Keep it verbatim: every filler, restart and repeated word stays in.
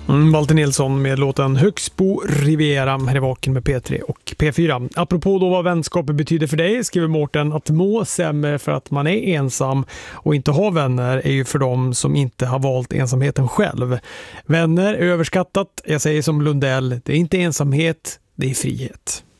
Mm, Walter Nilsson med låten Högsbo Riviera här i Vaken med P tre och P fyra. Apropå då vad vänskap betyder för dig, skriver Mårten att må sämre för att man är ensam och inte har vänner är ju för dem som inte har valt ensamheten själv. Vänner är överskattat. Jag säger som Lundell, det är inte ensamhet, det är frihet.